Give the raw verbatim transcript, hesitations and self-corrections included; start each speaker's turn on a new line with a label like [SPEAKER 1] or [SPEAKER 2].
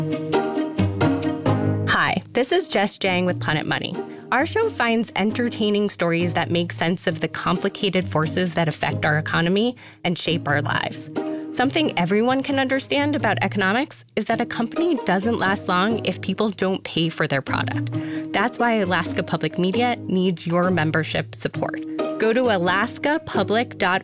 [SPEAKER 1] Hi, this is Jess Jang with Planet Money. Our show finds entertaining stories that make sense of the complicated forces that affect our economy and shape our lives. Something everyone can understand about economics is that a company doesn't last long if people don't pay for their product. That's why Alaska Public Media needs your membership support. Go to alaska public dot